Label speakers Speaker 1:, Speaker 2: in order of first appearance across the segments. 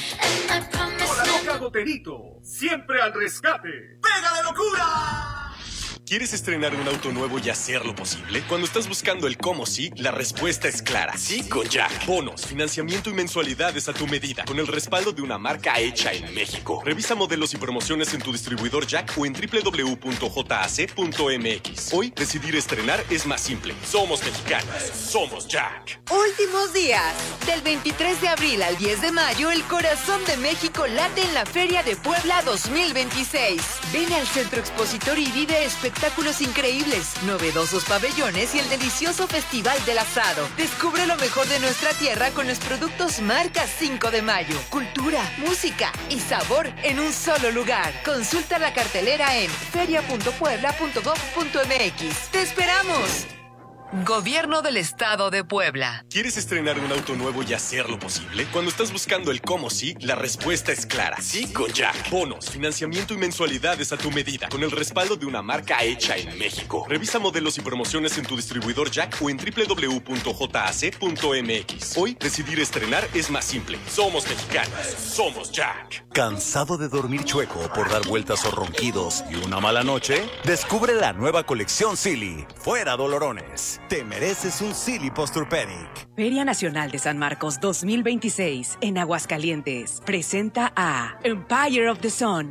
Speaker 1: Con la loca Goterito, siempre al rescate. ¡Pega de locura!
Speaker 2: ¿Quieres estrenar un auto nuevo y hacerlo posible? Cuando estás buscando el cómo sí, la respuesta es clara. Sí con Jack. Bonos, financiamiento y mensualidades a tu medida, con el respaldo de una marca hecha en México. Revisa modelos y promociones en tu distribuidor Jack o en www.jac.mx. Hoy, decidir estrenar es más simple. Somos mexicanos. Somos Jack.
Speaker 3: Últimos días. Del 23 de abril al 10 de mayo, el corazón de México late en la Feria de Puebla 2026. Ven al Centro Expositor y vive espectáculos increíbles, novedosos pabellones y el delicioso Festival del Asado. Descubre lo mejor de nuestra tierra con los productos marca 5 de mayo. Cultura, música y sabor en un solo lugar. Consulta la cartelera en feria.puebla.gov.mx. ¡Te esperamos! Gobierno del Estado de Puebla.
Speaker 2: ¿Quieres estrenar un auto nuevo y hacerlo posible? Cuando estás buscando el cómo sí, la respuesta es clara. Sí con Jack. Bonos, financiamiento y mensualidades a tu medida, con el respaldo de una marca hecha en México. Revisa modelos y promociones en tu distribuidor Jack o en www.jac.mx. Hoy, decidir estrenar es más simple. Somos mexicanos. Somos Jack.
Speaker 4: ¿Cansado de dormir chueco por dar vueltas o ronquidos y una mala noche? Descubre la nueva colección Silly. Fuera dolorones. Te mereces un Silly Posturpedic.
Speaker 5: Feria Nacional de San Marcos 2026 en Aguascalientes presenta a Empire of the Sun.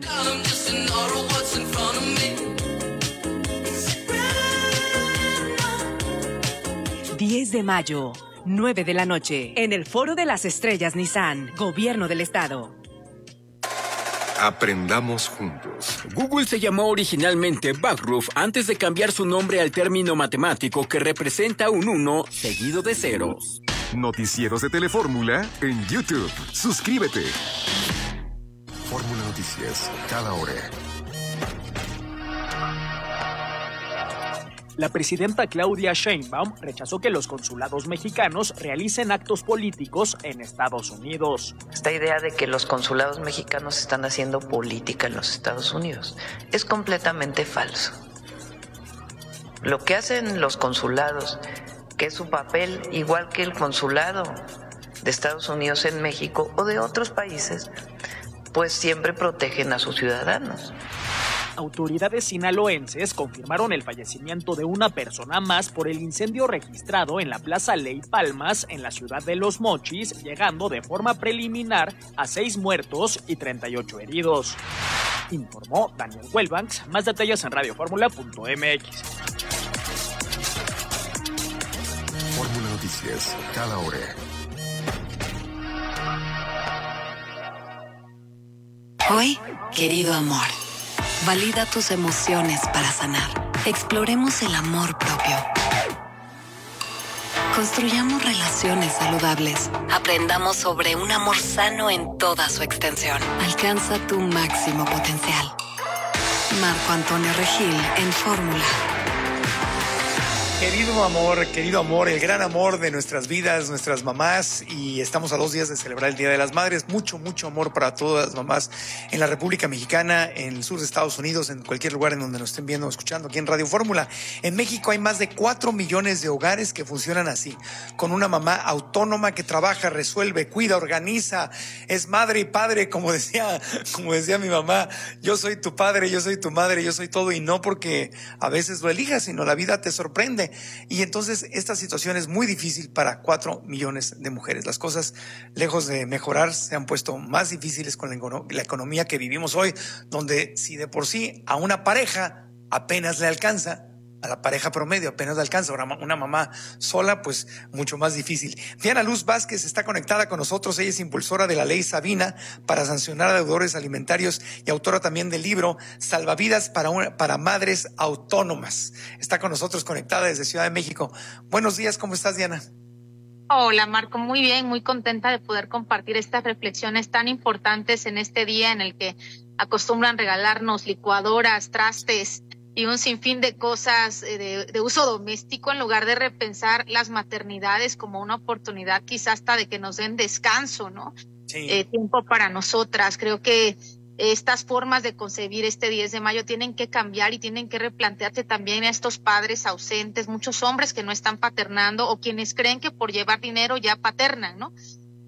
Speaker 5: 10 de mayo, 9 de la noche, en el Foro de las Estrellas Nissan, Gobierno del Estado.
Speaker 6: Aprendamos juntos.
Speaker 7: Google se llamó originalmente Backroof antes de cambiar su nombre al término matemático que representa un 1 seguido de ceros.
Speaker 6: Noticieros de Telefórmula en YouTube. Suscríbete. Fórmula Noticias, cada hora.
Speaker 8: La presidenta Claudia Sheinbaum rechazó que los consulados mexicanos realicen actos políticos en Estados Unidos.
Speaker 9: Esta idea de que los consulados mexicanos están haciendo política en los Estados Unidos es completamente falso. Lo que hacen los consulados, que es su papel igual que el consulado de Estados Unidos en México o de otros países, pues siempre protegen a sus ciudadanos.
Speaker 8: Autoridades sinaloenses confirmaron el fallecimiento de una persona más por el incendio registrado en la Plaza Ley Palmas en la ciudad de Los Mochis, llegando de forma preliminar a 6 muertos y 38 heridos. Informó Daniel Huelbanks. Más detalles en radioformula.mx.
Speaker 6: Fórmula Noticias, cada hora.
Speaker 10: Hoy, querido amor, valida tus emociones para sanar. Exploremos el amor propio. Construyamos relaciones saludables. Aprendamos sobre un amor sano en toda su extensión. Alcanza tu máximo potencial. Marco Antonio Regil en Fórmula.
Speaker 11: Querido amor, el gran amor de nuestras vidas, nuestras mamás, y estamos a 2 días de celebrar el Día de las Madres. Mucho amor para todas las mamás en la República Mexicana, en el sur de Estados Unidos, en cualquier lugar en donde nos estén viendo o escuchando aquí en Radio Fórmula. En México hay más de 4 millones de hogares que funcionan así, con una mamá autónoma que trabaja, resuelve, cuida, organiza, es madre y padre, como decía mi mamá. Yo soy tu padre, yo soy tu madre, yo soy todo, y no porque a veces lo elijas, sino la vida te sorprende. Y entonces esta situación es muy difícil para 4 millones de mujeres. Las cosas, lejos de mejorar, se han puesto más difíciles con la economía que vivimos hoy, donde si de por sí a una pareja apenas le alcanza, a la pareja promedio apenas le alcanza, ahora una mamá sola, pues mucho más difícil. Diana Luz Vázquez está conectada con nosotros. Ella es impulsora de la ley Sabina para sancionar a deudores alimentarios y autora también del libro Salvavidas para Madres Autónomas. Está con nosotros conectada desde Ciudad de México. Buenos días, ¿cómo estás, Diana?
Speaker 12: Hola, Marco, muy bien, muy contenta de poder compartir estas reflexiones tan importantes en este día en el que acostumbran regalarnos licuadoras, trastes y un sinfín de cosas de uso doméstico, en lugar de repensar las maternidades como una oportunidad quizás hasta de que nos den descanso, ¿no? Sí. Tiempo para nosotras. Creo que estas formas de concebir este 10 de mayo tienen que cambiar y tienen que replantearse también a estos padres ausentes, muchos hombres que no están paternando o quienes creen que por llevar dinero ya paternan, ¿no?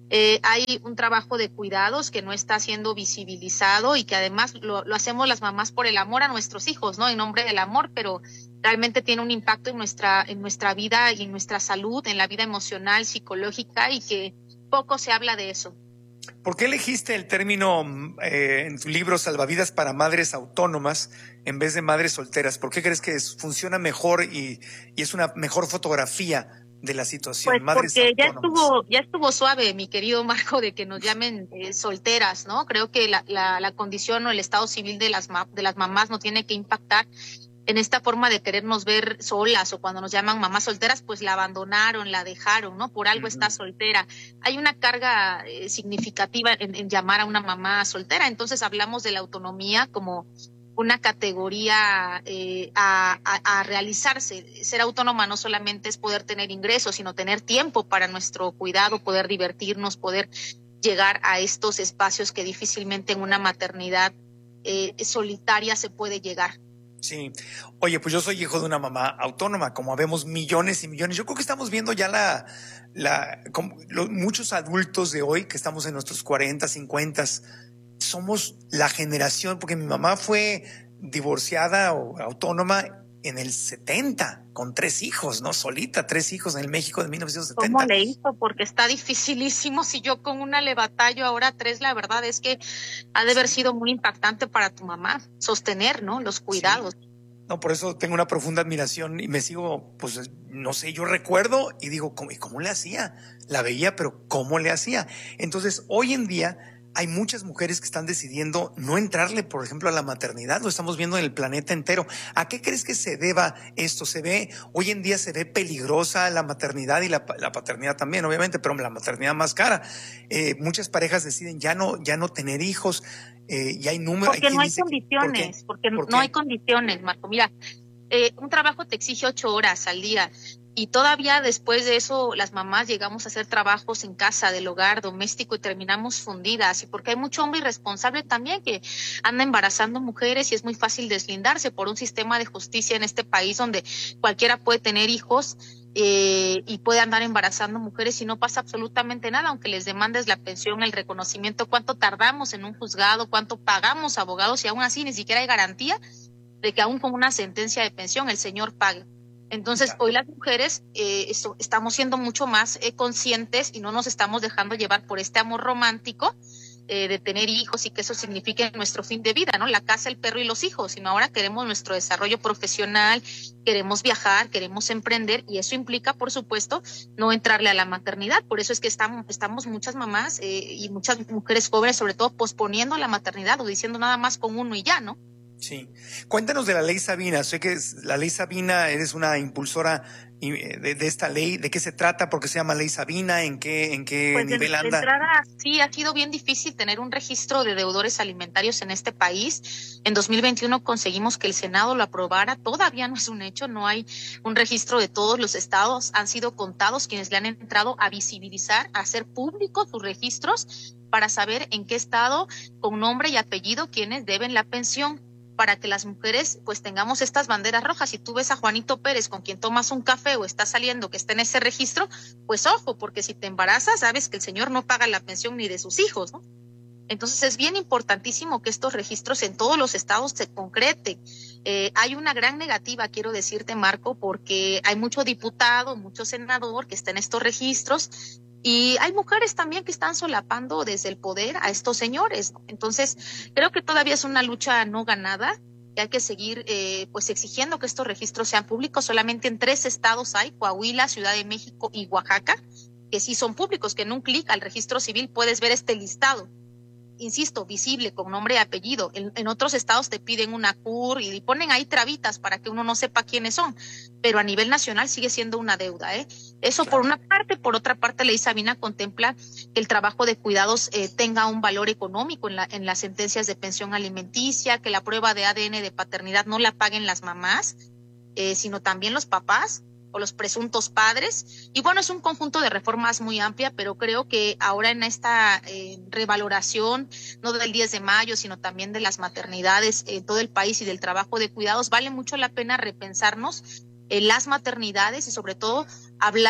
Speaker 12: Hay un trabajo de cuidados que no está siendo visibilizado y que además lo hacemos las mamás por el amor a nuestros hijos, ¿no? En nombre del amor, pero realmente tiene un impacto en nuestra vida y en nuestra salud, en la vida emocional, psicológica, y que poco se habla de eso.
Speaker 11: ¿Por qué elegiste el término en tu libro Salvavidas para madres autónomas en vez de madres solteras? ¿Por qué crees que funciona mejor y es una mejor fotografía de la situación?
Speaker 12: Pues
Speaker 11: madres
Speaker 12: porque
Speaker 11: autónomas.
Speaker 12: ya estuvo suave, mi querido Marco, de que nos llamen solteras, ¿no? Creo que la condición o el estado civil de las mamás no tiene que impactar en esta forma de querernos ver solas, o cuando nos llaman mamás solteras, pues la abandonaron, la dejaron, ¿no? Por algo está soltera. Hay una carga significativa en llamar a una mamá soltera. Entonces hablamos de la autonomía como una categoría a realizarse. Ser autónoma no solamente es poder tener ingresos, sino tener tiempo para nuestro cuidado, poder divertirnos, poder llegar a estos espacios que difícilmente en una maternidad solitaria se puede llegar.
Speaker 11: Sí. Oye, pues yo soy hijo de una mamá autónoma, como habemos millones y millones. Yo creo que estamos viendo ya muchos adultos de hoy que estamos en nuestros 40, 50, somos la generación, porque mi mamá fue divorciada o autónoma en el 70, con 3 hijos, ¿no? Solita, 3 hijos en el México de 1970.
Speaker 12: ¿Cómo le hizo? Porque está dificilísimo. Si yo con una le batallo, ahora 3, la verdad es que ha de haber sido muy impactante para tu mamá sostener, ¿no? Los cuidados.
Speaker 11: Sí. No, por eso tengo una profunda admiración y me sigo, pues, no sé, yo recuerdo y digo, ¿cómo le hacía? La veía, pero ¿cómo le hacía? Entonces, hoy en día hay muchas mujeres que están decidiendo no entrarle, por ejemplo, a la maternidad. Lo estamos viendo en el planeta entero. ¿A qué crees que se deba esto? Hoy en día se ve peligrosa la maternidad y la paternidad también, obviamente, pero la maternidad más cara. Muchas parejas deciden ya no tener hijos. Y hay números.
Speaker 12: Porque no hay condiciones, porque no hay condiciones, Marco. Mira, un trabajo te exige 8 horas al día. Y todavía después de eso, las mamás llegamos a hacer trabajos en casa, del hogar doméstico, y terminamos fundidas. Y porque hay mucho hombre irresponsable también que anda embarazando mujeres y es muy fácil deslindarse por un sistema de justicia en este país donde cualquiera puede tener hijos y puede andar embarazando mujeres y no pasa absolutamente nada, aunque les demandes la pensión, el reconocimiento, cuánto tardamos en un juzgado, cuánto pagamos abogados, y aún así ni siquiera hay garantía de que aún con una sentencia de pensión el señor pague. Entonces, hoy las mujeres estamos siendo mucho más conscientes y no nos estamos dejando llevar por este amor romántico de tener hijos y que eso signifique nuestro fin de vida, ¿no? La casa, el perro y los hijos, sino ahora queremos nuestro desarrollo profesional, queremos viajar, queremos emprender, y eso implica, por supuesto, no entrarle a la maternidad. Por eso es que estamos muchas mamás y muchas mujeres jóvenes, sobre todo, posponiendo la maternidad o diciendo nada más con uno y ya, ¿no?
Speaker 11: Sí. Cuéntanos de la ley Sabina. Sé que la ley Sabina, eres una impulsora de esta ley. ¿De qué se trata? ¿Por qué se llama ley Sabina? ¿En qué
Speaker 12: pues
Speaker 11: nivel anda?
Speaker 12: De entrada, sí, ha sido bien difícil tener un registro de deudores alimentarios en este país. En 2021 conseguimos que el Senado lo aprobara. Todavía no es un hecho, no hay un registro de todos los estados. Han sido contados quienes le han entrado a visibilizar, a hacer públicos sus registros para saber en qué estado, con nombre y apellido, quienes deben la pensión, para que las mujeres pues tengamos estas banderas rojas. Si tú ves a Juanito Pérez con quien tomas un café o está saliendo que está en ese registro, pues ojo, porque si te embarazas sabes que el señor no paga la pensión ni de sus hijos, ¿no? Entonces es bien importantísimo que estos registros en todos los estados se concreten. Hay una gran negativa, quiero decirte, Marco, porque hay mucho diputado, mucho senador que está en estos registros. Y hay mujeres también que están solapando desde el poder a estos señores, ¿no? Entonces, creo que todavía es una lucha no ganada, que hay que seguir pues exigiendo que estos registros sean públicos. Solamente en 3 estados hay, Coahuila, Ciudad de México y Oaxaca, que sí son públicos, que en un clic al registro civil puedes ver este listado. Insisto, visible, con nombre y apellido. En otros estados te piden una CUR y ponen ahí trabitas para que uno no sepa quiénes son, pero a nivel nacional sigue siendo una deuda, ¿eh? Eso por una parte. Por otra parte, Ley Sabina contempla que el trabajo de cuidados tenga un valor económico en las sentencias de pensión alimenticia, que la prueba de ADN de paternidad no la paguen las mamás, sino también los papás o los presuntos padres. Y bueno, es un conjunto de reformas muy amplia, pero creo que ahora en esta revaloración, no del 10 de mayo, sino también de las maternidades en todo el país y del trabajo de cuidados, vale mucho la pena repensarnos las maternidades y sobre todo hablar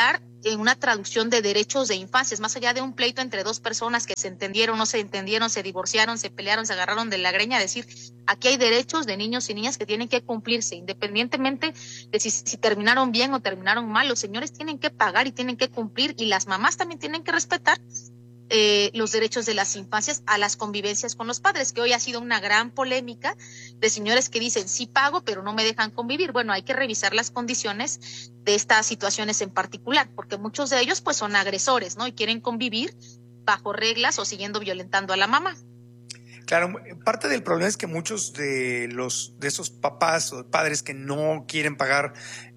Speaker 12: en una traducción de derechos de infancia, más allá de un pleito entre dos personas que se entendieron, no se entendieron, se divorciaron, se pelearon, se agarraron de la greña, decir, aquí hay derechos de niños y niñas que tienen que cumplirse, independientemente de si terminaron bien o terminaron mal. Los señores tienen que pagar y tienen que cumplir, y las mamás también tienen que respetar los derechos de las infancias a las convivencias con los padres, que hoy ha sido una gran polémica de señores que dicen sí pago pero no me dejan convivir. Bueno, hay que revisar las condiciones de estas situaciones en particular, porque muchos de ellos pues son agresores, ¿no? Y quieren convivir bajo reglas o siguiendo violentando a la mamá.
Speaker 11: Claro, parte del problema es que muchos de esos papás o padres que no quieren pagar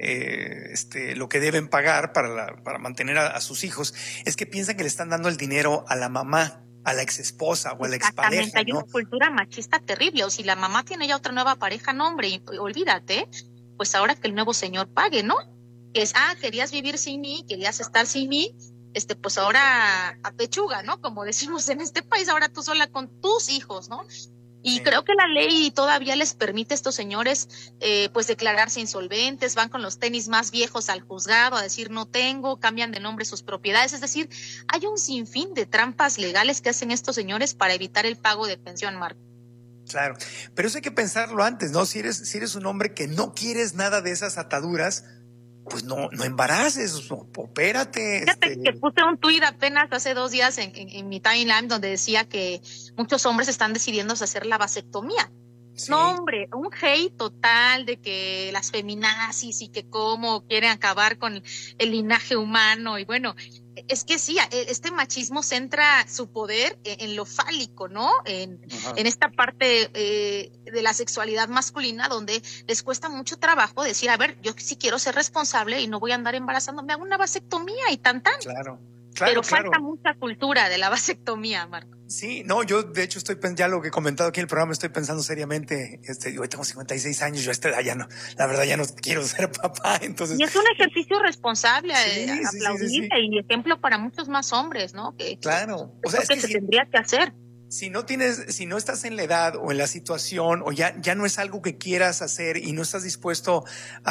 Speaker 11: lo que deben pagar para mantener a sus hijos, es que piensan que le están dando el dinero a la mamá, a la exesposa o a la expareja.
Speaker 12: Exactamente, hay una cultura machista terrible. O si la mamá tiene ya otra nueva pareja, no, hombre, olvídate, pues ahora que el nuevo señor pague, ¿no? Que es, querías vivir sin mí, querías estar sin mí, pues ahora a pechuga, ¿no? Como decimos en este país, ahora tú sola con tus hijos, ¿no? Y sí, creo que la ley todavía les permite a estos señores pues declararse insolventes, van con los tenis más viejos al juzgado a decir no tengo, cambian de nombre sus propiedades. Es decir, hay un sinfín de trampas legales que hacen estos señores para evitar el pago de pensión, Marco.
Speaker 11: Claro, pero eso hay que pensarlo antes, ¿no? Si eres un hombre que no quieres nada de esas ataduras, pues no embaraces, opérate.
Speaker 12: Fíjate que puse un tuit apenas hace 2 días en mi timeline donde decía que muchos hombres están decidiendo hacer la vasectomía. Sí. No, hombre, un hate total de que las feminazis y que cómo quieren acabar con el linaje humano. Y bueno, es que sí, este machismo centra su poder en lo fálico, ¿no? En esta parte de la sexualidad masculina, donde les cuesta mucho trabajo decir, a ver, yo sí quiero ser responsable y no voy a andar embarazándome, me hago una vasectomía y tan.
Speaker 11: Claro.
Speaker 12: Pero falta mucha cultura de la vasectomía, Marco.
Speaker 11: Sí, no, yo de hecho ya lo que he comentado aquí en el programa, estoy pensando seriamente, yo tengo 56 años, yo a esta edad ya no, la verdad ya no quiero ser papá, entonces.
Speaker 12: Y es un ejercicio responsable, aplaudible y ejemplo para muchos más hombres, ¿no?
Speaker 11: Claro.
Speaker 12: O sea, es que se tendría que hacer.
Speaker 11: Si no estás en la edad o en la situación o ya no es algo que quieras hacer y no estás dispuesto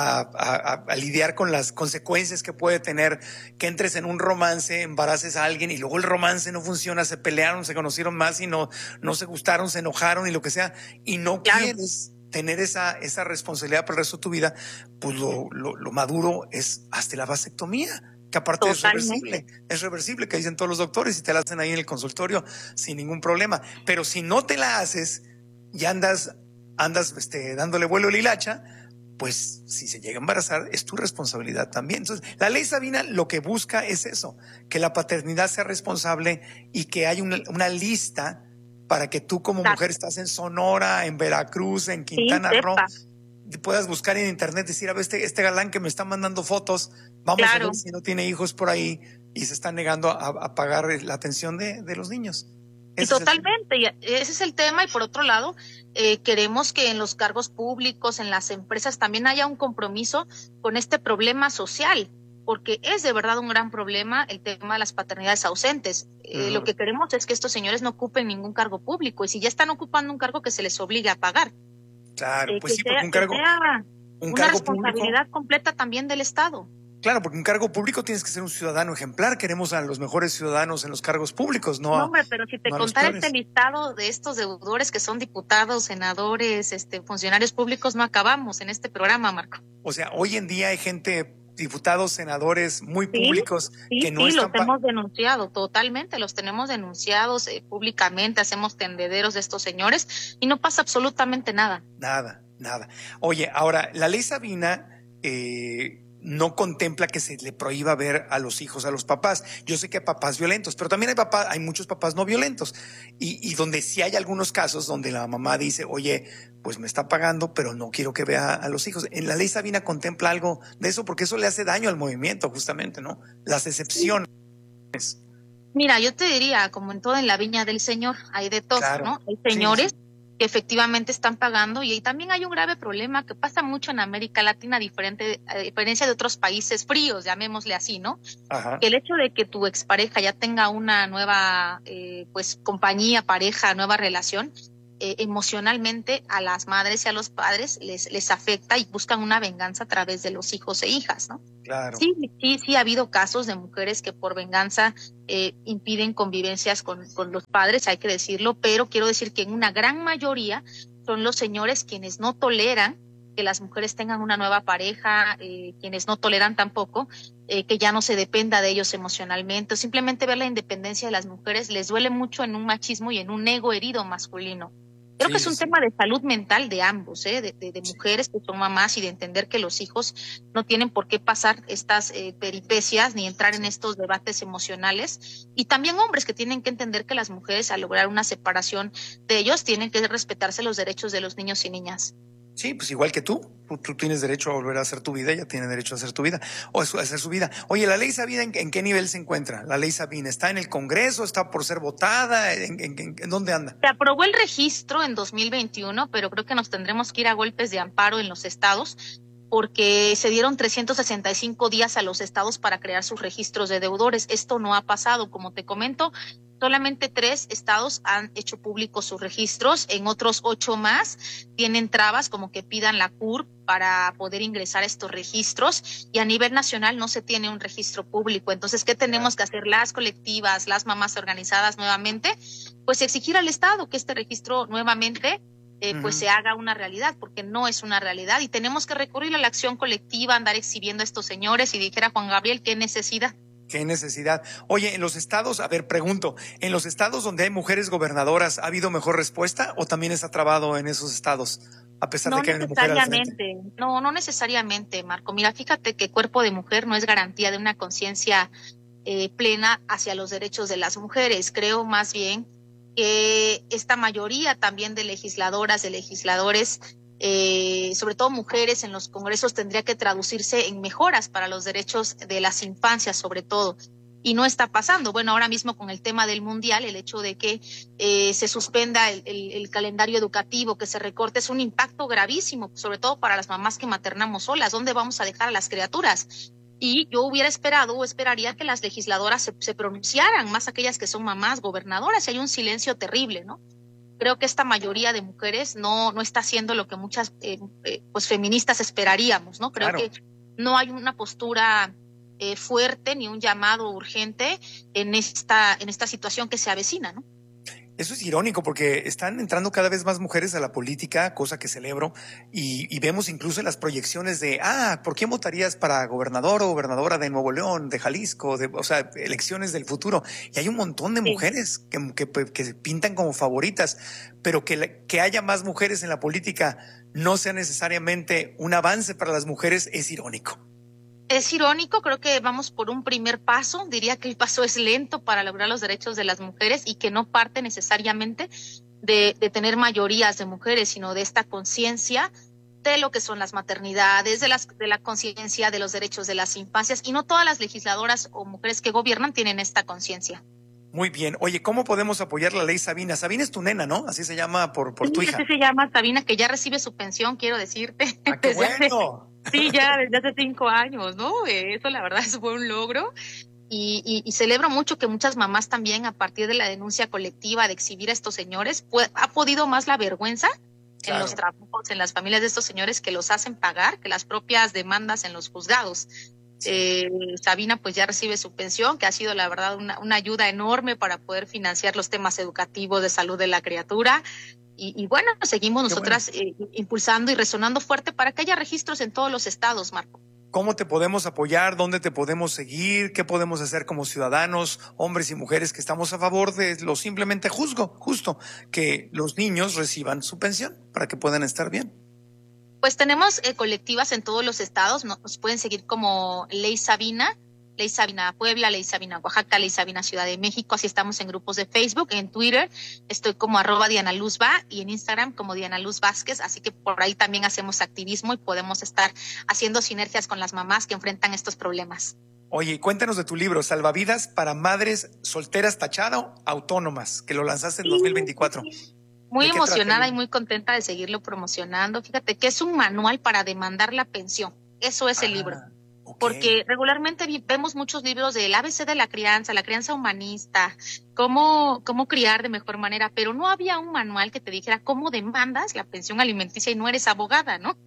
Speaker 11: a lidiar con las consecuencias que puede tener que entres en un romance, embaraces a alguien y luego el romance no funciona, se pelearon, se conocieron más y no se gustaron, se enojaron y lo que sea, y no quieres tener esa responsabilidad para el resto de tu vida, pues lo maduro es hazte la vasectomía. Que aparte Totalmente. es reversible, que dicen todos los doctores y te la hacen ahí en el consultorio sin ningún problema. Pero si no te la haces y andas dándole vuelo a la hilacha, pues si se llega a embarazar es tu responsabilidad también. Entonces, la ley Sabina lo que busca es eso, que la paternidad sea responsable y que haya una lista para que tú como mujer estás en Sonora, en Veracruz, en Quintana Roo, puedas buscar en internet, decir, a ver, este galán que me está mandando fotos, vamos a ver si no tiene hijos por ahí y se está negando a pagar la atención de los niños.
Speaker 12: Y totalmente, ese es el tema. Y por otro lado, queremos que en los cargos públicos, en las empresas, también haya un compromiso con este problema social, porque es de verdad un gran problema el tema de las paternidades ausentes. Lo que queremos es que estos señores no ocupen ningún cargo público, y si ya están ocupando un cargo, que se les obligue a pagar.
Speaker 11: Claro, pues sí, porque
Speaker 12: una responsabilidad público, completa también del Estado.
Speaker 11: Claro, porque un cargo público tienes que ser un ciudadano ejemplar. Queremos a los mejores ciudadanos en los cargos públicos, ¿no?
Speaker 12: No, hombre, pero si te contara este listado de estos deudores que son diputados, senadores, funcionarios públicos, no acabamos en este programa, Marco.
Speaker 11: O sea, hoy en día hay gente, diputados, senadores muy públicos que no están.
Speaker 12: Sí, los hemos denunciado totalmente, los tenemos denunciados públicamente, hacemos tendederos de estos señores y no pasa absolutamente nada.
Speaker 11: Nada. Oye, ahora, la ley Sabina no contempla que se le prohíba ver a los hijos, a los papás. Yo sé que hay papás violentos, pero también hay muchos papás no violentos. Y donde sí hay algunos casos donde la mamá dice, oye, pues me está pagando, pero no quiero que vea a los hijos. En la ley Sabina contempla algo de eso, porque eso le hace daño al movimiento, justamente, ¿no? Las excepciones.
Speaker 12: Mira, yo te diría, como en todo en la viña del Señor, hay de todo, ¿no? Hay señores que efectivamente están pagando, y también hay un grave problema que pasa mucho en América Latina, a diferencia de otros países fríos, llamémosle así, ¿no? Que el hecho de que tu expareja ya tenga una nueva compañía, pareja, nueva relación, emocionalmente a las madres y a los padres les afecta y buscan una venganza a través de los hijos e hijas, ¿no?
Speaker 11: Claro.
Speaker 12: Sí, ha habido casos de mujeres que por venganza impiden convivencias con los padres, hay que decirlo, pero quiero decir que en una gran mayoría son los señores quienes no toleran que las mujeres tengan una nueva pareja, quienes no toleran tampoco que ya no se dependa de ellos emocionalmente, o simplemente ver la independencia de las mujeres les duele mucho en un machismo y en un ego herido masculino. Creo que es un tema de salud mental de ambos, de mujeres que son mamás y de entender que los hijos no tienen por qué pasar estas peripecias ni entrar en estos debates emocionales. Y también hombres que tienen que entender que las mujeres, al lograr una separación de ellos, tienen que respetarse los derechos de los niños y niñas.
Speaker 11: Sí, pues igual que tú tienes derecho a volver a hacer tu vida, ella tiene derecho a hacer tu vida, o a hacer su vida. Oye, ¿la ley Sabina en qué nivel se encuentra? La ley Sabina, ¿está en el Congreso? ¿Está por ser votada? ¿En dónde anda?
Speaker 12: Se aprobó el registro en 2021, pero creo que nos tendremos que ir a golpes de amparo en los estados, porque se dieron 365 días a los estados para crear sus registros de deudores. Esto no ha pasado, como te comento. Solamente 3 estados han hecho públicos sus registros, en otros 8 más tienen trabas como que pidan la CURP para poder ingresar a estos registros, y a nivel nacional no se tiene un registro público. Entonces, ¿qué tenemos que hacer las colectivas, las mamás organizadas nuevamente? Pues exigir al Estado que este registro nuevamente pues se haga una realidad, porque no es una realidad, y tenemos que recurrir a la acción colectiva, andar exhibiendo a estos señores, y dijera Juan Gabriel, ¿qué necesidad?
Speaker 11: ¿Qué necesidad? Oye, en los estados, a ver, pregunto, ¿en los estados donde hay mujeres gobernadoras ha habido mejor respuesta o también está trabado en esos estados? A pesar de que hay una mujer al frente.
Speaker 12: No necesariamente, Marco. Mira, fíjate que cuerpo de mujer no es garantía de una conciencia plena hacia los derechos de las mujeres. Creo más bien que esta mayoría también de legisladoras, de legisladores, sobre todo mujeres en los congresos, tendría que traducirse en mejoras para los derechos de las infancias, sobre todo. Y no está pasando. Bueno, ahora mismo con el tema del mundial, el hecho de que se suspenda el calendario educativo, que se recorte, es un impacto gravísimo, sobre todo para las mamás que maternamos solas. ¿Dónde vamos a dejar a las criaturas? Y yo hubiera esperado o esperaría que las legisladoras se pronunciaran, más aquellas que son mamás gobernadoras, y hay un silencio terrible, ¿no? Creo que esta mayoría de mujeres no está haciendo lo que muchas pues feministas esperaríamos, ¿no? Creo que no hay una postura fuerte ni un llamado urgente en esta situación que se avecina, ¿no?
Speaker 11: Eso es irónico porque están entrando cada vez más mujeres a la política, cosa que celebro, y vemos incluso en las proyecciones de, ¿por quién votarías para gobernador o gobernadora de Nuevo León, de Jalisco, o sea, elecciones del futuro? Y hay un montón de mujeres que se pintan como favoritas, pero que haya más mujeres en la política no sea necesariamente un avance para las mujeres, es irónico.
Speaker 12: Es irónico, creo que vamos por un primer paso. Diría que el paso es lento para lograr los derechos de las mujeres y que no parte necesariamente de tener mayorías de mujeres, sino de esta conciencia de lo que son las maternidades, de la conciencia de los derechos de las infancias, y no todas las legisladoras o mujeres que gobiernan tienen esta conciencia.
Speaker 11: Muy bien. Oye, ¿cómo podemos apoyar la ley Sabina? Sabina es tu nena, ¿no? Así se llama por tu hija.
Speaker 12: Así se llama Sabina, que ya recibe su pensión, quiero decirte.
Speaker 11: ¡Qué bueno!
Speaker 12: Sí, ya desde hace 5 años, ¿no? Eso la verdad fue un logro. Y celebro mucho que muchas mamás también, a partir de la denuncia colectiva de exhibir a estos señores, ha podido más la vergüenza en los trabajos, en las familias de estos señores, que los hacen pagar, que las propias demandas en los juzgados. Sabina pues ya recibe su pensión, que ha sido la verdad una ayuda enorme para poder financiar los temas educativos, de salud de la criatura. Y bueno, seguimos nosotras impulsando y resonando fuerte para que haya registros en todos los estados, Marco.
Speaker 11: ¿Cómo te podemos apoyar? ¿Dónde te podemos seguir? ¿Qué podemos hacer como ciudadanos, hombres y mujeres que estamos a favor de lo simplemente justo, que los niños reciban su pensión para que puedan estar bien?
Speaker 12: Pues tenemos colectivas en todos los estados. Nos pueden seguir como Ley Sabina Puebla, Ley Sabina Oaxaca, Ley Sabina Ciudad de México. Así estamos en grupos de Facebook, en Twitter estoy como @DianaLuzVa y en Instagram como Diana Luz Vázquez. Así que por ahí también hacemos activismo y podemos estar haciendo sinergias con las mamás que enfrentan estos problemas.
Speaker 11: Oye, cuéntanos de tu libro, Salvavidas para Madres Solteras Tachado Autónomas, que lo lanzaste en 2024.
Speaker 12: Muy emocionada y muy contenta de seguirlo promocionando. Fíjate que es un manual para demandar la pensión. Eso es el libro. Porque regularmente vemos muchos libros del ABC de la crianza humanista, cómo criar de mejor manera, pero no había un manual que te dijera cómo demandas la pensión alimenticia y no eres abogada, ¿no?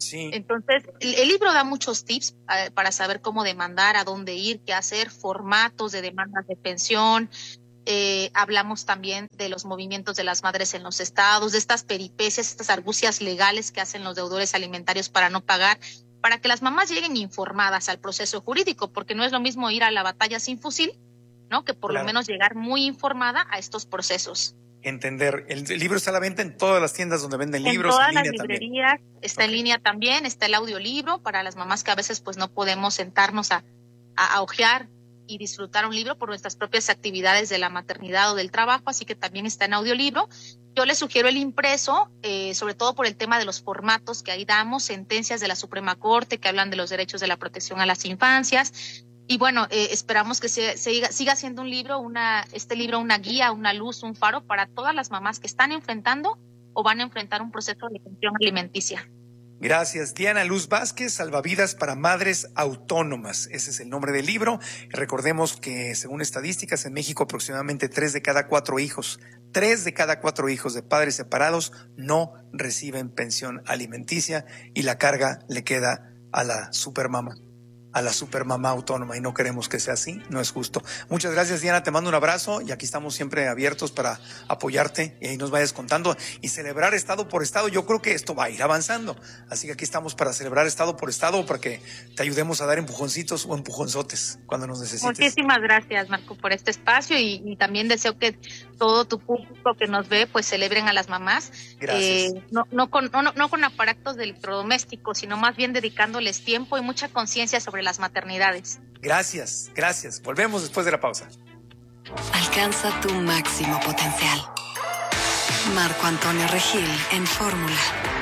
Speaker 11: Sí.
Speaker 12: Entonces, el libro da muchos tips para saber cómo demandar, a dónde ir, qué hacer, formatos de demandas de pensión. Hablamos también de los movimientos de las madres en los estados, de estas peripecias, estas argucias legales que hacen los deudores alimentarios para no pagar, para que las mamás lleguen informadas al proceso jurídico, porque no es lo mismo ir a la batalla sin fusil, ¿no? Que por lo menos llegar muy informada a estos procesos.
Speaker 11: Entender. El libro está a la venta en todas las tiendas donde venden libros.
Speaker 12: En todas
Speaker 11: línea
Speaker 12: las librerías, también. Está en línea también, está el audiolibro para las mamás que a veces pues no podemos sentarnos a hojear y disfrutar un libro por nuestras propias actividades de la maternidad o del trabajo, así que también está en audiolibro. Yo les sugiero el impreso, sobre todo por el tema de los formatos que ahí damos, sentencias de la Suprema Corte que hablan de los derechos de la protección a las infancias. Y bueno, esperamos que siga siendo este libro una guía, una luz, un faro para todas las mamás que están enfrentando o van a enfrentar un proceso de pensión alimenticia.
Speaker 11: Gracias. Diana Luz Vázquez, Salvavidas para Madres Autónomas. Ese es el nombre del libro. Recordemos que según estadísticas en México aproximadamente 3 de cada 4 hijos de padres separados no reciben pensión alimenticia y la carga le queda a la supermamá autónoma, y no queremos que sea así, no es justo. Muchas gracias, Diana, te mando un abrazo y aquí estamos siempre abiertos para apoyarte y ahí nos vayas contando y celebrar estado por estado. Yo creo que esto va a ir avanzando, así que aquí estamos para celebrar estado por estado, para que te ayudemos a dar empujoncitos o empujonzotes cuando nos necesites.
Speaker 12: Muchísimas gracias, Marco, por este espacio y también deseo que todo tu público que nos ve pues celebren a las mamás.
Speaker 11: Gracias.
Speaker 12: No con aparatos de electrodomésticos, sino más bien dedicándoles tiempo y mucha conciencia sobre las maternidades.
Speaker 11: Gracias. Volvemos después de la pausa.
Speaker 10: Alcanza tu máximo potencial. Marco Antonio Regil en Fórmula.